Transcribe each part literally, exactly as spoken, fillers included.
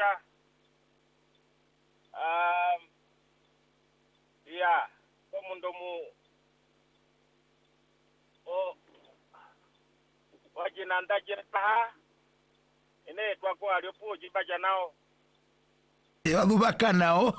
cha um ya komundo mu o wajinanda jeta ine twako aliopo jibaja nao ya bubaka nao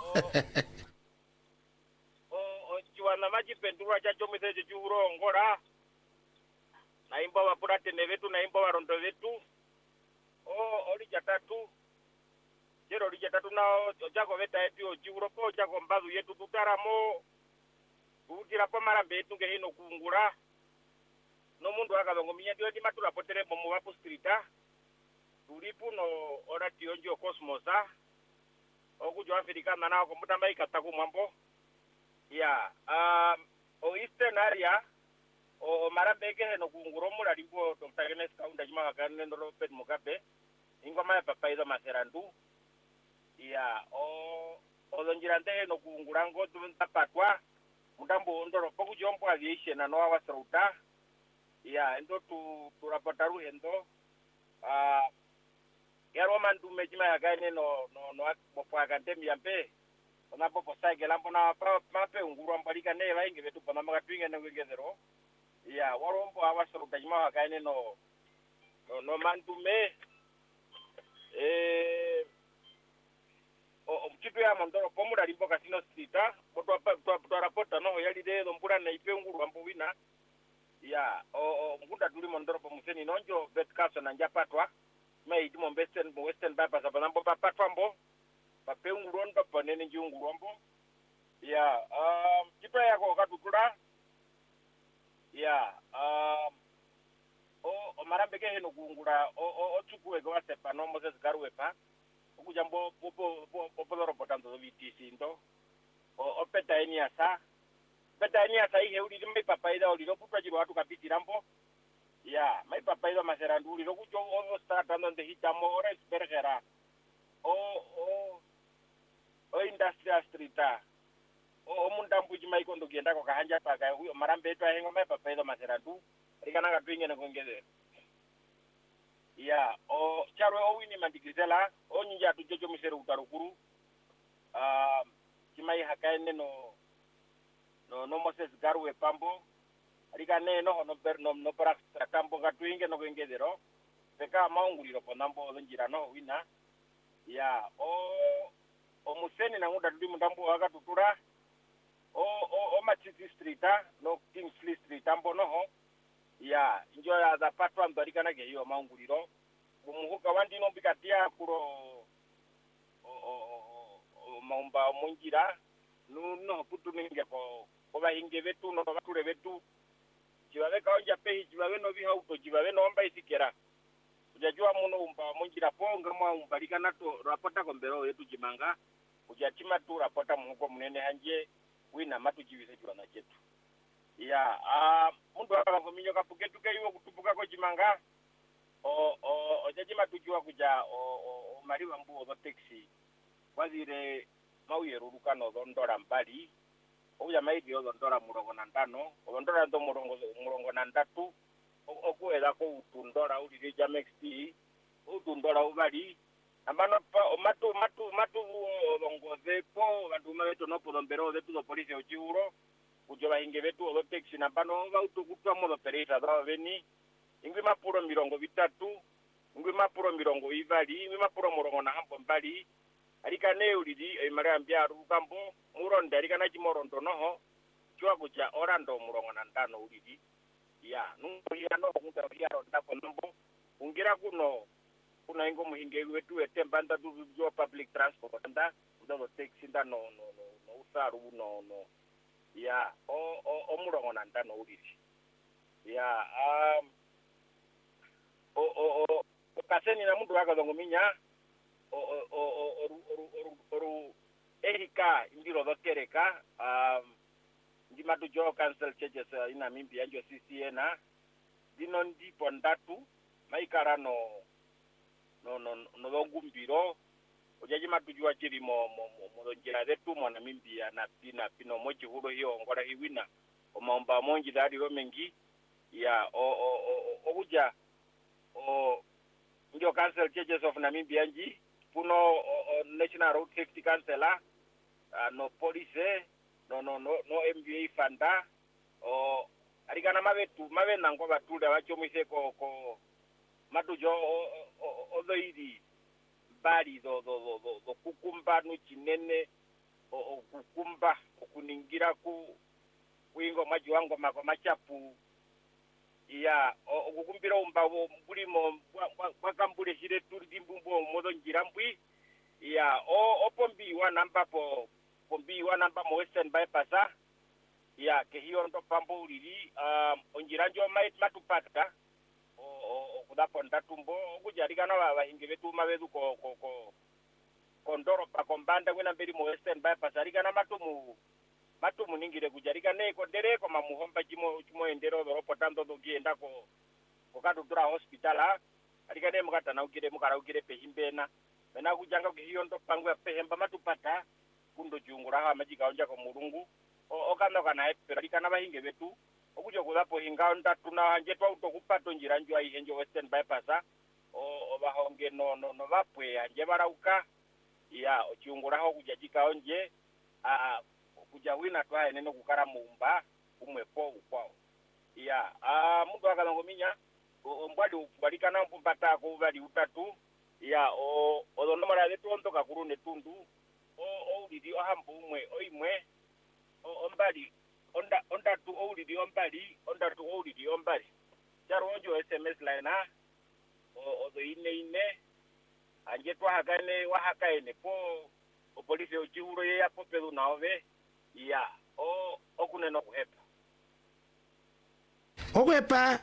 o o chiwana maji pendura cha chomize juro ngora na imba wa purate nevetu na imba wa rondo vetu o oli jatatu jero oli jatatu nao jako veta etu juro po jako mbazu yetu tutaramo utira pa marambe etu ngehino kungura no mundu akabangomia ndio ndi matula potere bomo wapo streeta tulipu no ora tionjo cosmosa okujo afrikana nao komutamba ikataku mwambo ya um o eastern area o marambeke heno kunguro mula limbo Doctor Genes kaunda jima kanene no Robert Mugabe ingoma ya papa ido maserandu ya o odonjirante heno kungurango tuntapatwa mudambo ndoro poku jompo aviation na noa wasruta ya endo tu turapataru hendo ah yaro mandu mejima ya gane no no no bopo akademi yampe ona bopo saige lampo na pa mape unguru ambalika ne vainge vetu pana magatwinga ne ngezero ya warombo awasruta jima ya gane no no no mandu me eh o mchitu ya mondoro pomura limbo kasino streeta boto pa to rapota no yali de dombura na ipe unguru ambo wina ya o mkunda tuli mondoro pomuseni nonjo betkaso na njapatwa mai dimo western western bypass abanambo papatwa mbo pape unguru ndo ponene njunguru ambo ya um chipa yako katutula ya um o o marambeke heno kungura o o otukwe kwa sepa no Moses Garwepa okujambo popo popo robota ndo vitisi ndo o opeta eniasa peta eniasa ihe uli mai papa ida uli loputwa jiro watu kapitirambo ya mai papa ida maserandu uli lokujo o starta ndo nde hitamo ora espergera o o o industrial streeta o mundambu jimai kondo gienda ko kahanja paka huyo marambe to hengo mai papa ida maserandu rikana katwinge ne kongeze ya o charwe o wini mandigizela o nyinja tu jojo misere utarukuru ah kimai hakaene no no no Moses Garwe pambo rikane no no berno no para tambo katwinge no kongezero peka maunguliro ponambo njira no wina ya o o museni na nguda tuli mundambo akatutura o o o Machisi streeta no Kingsley street ambo noho ya injo ya za patwa mbarika ge hiyo maunguliro umuhuka wandi no bikatia kuro o o o maumba munjira no no putuninge ko ko bahinge vetu no batule vetu jibabe kaonja pehi jibabe no biha uto jibabe no omba isikera ujajua muno umba munjira ponga mwa umbalika nato rapota kombero yetu jimanga ujatima tu rapota muhuko munene hanje wina matu jivise jula na chetu ya ah mundu akagominyo kapuketu kaiwo kutupuka ko jimanga o o ojajima tujua kuja o o mariwa mbu o taxi wazire mauyeruruka no ndora mbali oya maidi o ndora murongo na ndano o ndora ndo murongo murongo na ndatu okuela ko utundora uli jamex t utundora ubali ambano pa matu matu matu longoze po bantu mabeto no podombero de tu polisi o chiuro kujoba inge vetu o taxi na bano ba utukutwa mo operator da veni ingwi mapuro mirongo vitatu ingwi mapuro mirongo ivali ingwi mapuro murongo na hambo mbali alika ne ulidi e mara ambia rukambo muronda alika na chimorondo noho chwa kuja orando murongo na ndano ulidi ya nungu ya no kunta ya ronda konombo ungira kuno kuna ingo muhinge wetu etembanda du jo public transport nda ndo taxi nda no no no no usaru no no ya o o o murongo na ndano ulidi ya um o o o kaseni na mundu akazongominya o o o o o Erika indiro dokereka um ndimatu jo cancel charges ina mimpi yanjo C C N na dino ndipo ndatu maikara no no no no dogumbiro ojaji matujua chiri mo mo mo njira zetu mwana mimpi na pina pino mochi huro hiyo ngora hiwina o maomba monji dadi romengi ya o o o uja o ndio cancel charges of Namibia nji puno National Road Safety Council uh, no police no no no no M V A fanda o arigana mabetu mabena ngo batule bachomise ko ko matujo ozoidi bali do do do do kukumba no chinene o kukumba okuningira ku wingo maji wango mako machapu ya okukumbira umbawo bulimo bakambule shire turdi mbumbo modo njirambwi ya o opombi wa namba po pombi wa namba mo western bypass ya ke hiyo ndo pambo ulili um onjiranjo mait matupata o o kudapo ndatumbo kujarikana bahinge betu mabedu ko ko ko kondoro pa kombanda kwena mberi mo western bypass arikana matumu matumu ningire kujarikane ko dereko mamuhomba chimo chimo endero ro potando do gienda ko ko kadutura hospitala arikane mukata na ugire mukara ugire pehimbena bena kujanga ko hiyo ndo pangu ya pehemba matupata kundo jungura ha majika onja ko murungu o kana kana arikana bahinge betu okujo kudapo hinga ndatu na hanje twa utokupato njiranjo ai henjo western bypass o bahonge no no no bapwe anje barauka ya ochiungura ho kujajika onje a kuja wina twae neno kukara mumba umwepo ukwao ya a mundu akalangominya ombwali ubalikana mpata ko bali utatu ya o odonomara letu ondoka kurune tundu o o lidi ohambu umwe oimwe o ombali onda onda tu o lidi ombali onda tu o lidi ombali jaro onjo S M S line na o odo ine ine anje twa hakane wa hakaene po o polisi o chiuro ya popedu naove ya o okuneno kuhepa okuhepa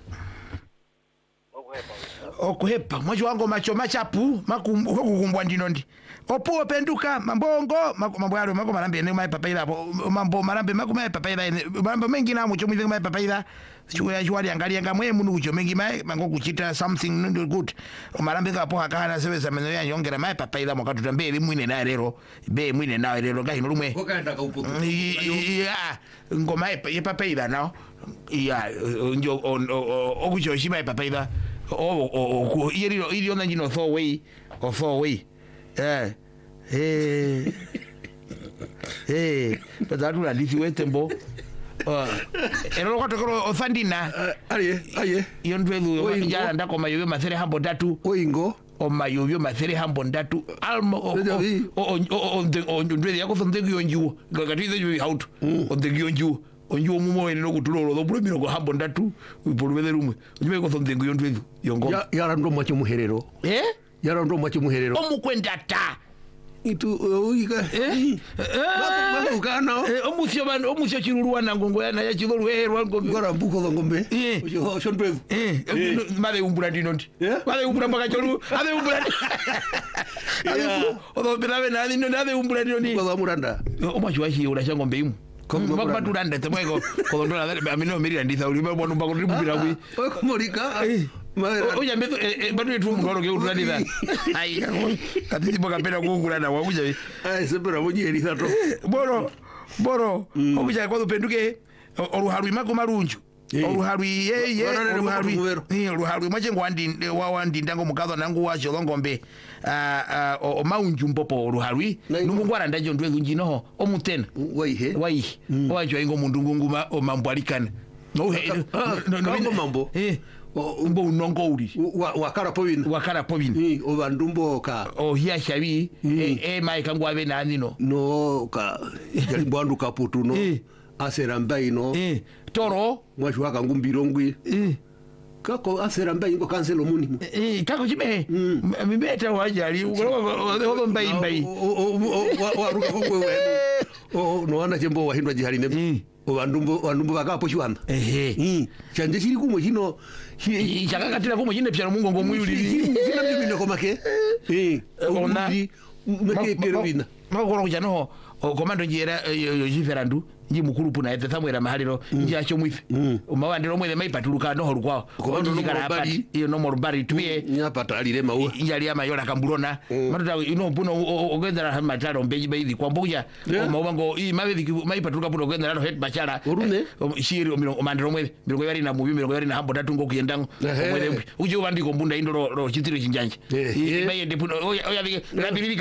okuhepa okuhepa mwaji wango macho machapu makukumbwa ndino ndi opo penduka mambongo mambo yalo mako marambe ne mai papaira hapo mambo marambe mako mai papaira mambo mengi na mucho mwive mai papaira chua chua angalia ngamwe munu kucho mengi mai mango kuchita something not good marambe hapo hakana sebeza meno ya nyongera mai papaira mwakatu tambele mwine na lero be mwine na lero gahi nolumwe okaenda ka upo ya ngoma ye papaira nao ya njo okucho shima papaira o o iri iri ona njino throw away or throw away eh eh eh padatu la disi wetembo ah ero kwato ko ofandina aye aye iyo ndwedu njara ndako mayoyo mathere hambo datu oingo o mayoyo mathere hambo datu almo o o o o ndwedu yako sonde gyonju ngakatize ju hautu onde gyonju onju mumo ene nokutulolo do bulumiro ko hambo ndatu bulubele rumwe njube ko sonde gyondwedu yongo ya yara ndo macho muherero eh yara ndo macho muherero omukwenda ta itu uika eh bako kana eh omusyo bana omusyo chiruruwa na ngongo yana ya chidolu herwa ngombe ngora mbuko ngombe eh shondwevu eh male umbura ndino ndi male umbura mpaka cholu ave umbura ave odo birabe na ndino ave umbura ndino ndi kwa muranda omacho wachi ula changombe imu kwa batulanda temweko ko ndo na amino mirira nditha uli babo mpaka ndibubira kwi okomorika oya mbeto batu yetu mungoro ke utulanda ai katiti boka pena kungulana wakuja ai sepera bonye lithato boro boro okuja kwa penduke oruharu mako marunju oruharu ye ye oruharu eh oruharu mache ngwandi wa wandi ndango mukazo nangu wa chilongombe ah o maunju mpopo oruharu nungwara ndajo ndwe njino omutena waihe waihe wajo ingo mundu ngunguma o mambwalikana no he no mambo eh umbo unongo uri wakara povin wakara povin o bandumbo ka o hiya shabi e mai kangwa be na nino no ka jalimbandu kaputu no aseramba ino eh toro mwaju waka ngumbirongwi eh kako aseramba ingo kanselo muni eh kako chibe mibeta wajali uko mbai mbai wa ruka kongwe wewe o no ana chembo wa hindwa jihali ne o bandumbo bandumbo bakapo chiwanda ehe chanje chiri kumwe chino chakakatira kumwe chine pyano mungo ngomuyuli china mimino komake eh ona meke perwina makoro kujano o komando njera yo jiferandu nji mukuru na ete thamwera mahaliro nji acho mwife umawandiro mwele maipatuluka no holukwa komando no bari iyo no morbari tuye nyapata alire maua njali ama yola kamburona matuta ino puno ogendera hamataro mbeji baidi kwambuja omawango i mabedi maipatuluka puno ogendera head bachara shiri omandiro mwele mirgo yari na mubi mirgo yari na hambo tatu ngo kuyendango mwele uje ubandi kombunda indoro ro chitiro chinjanje i bayende puno oya oya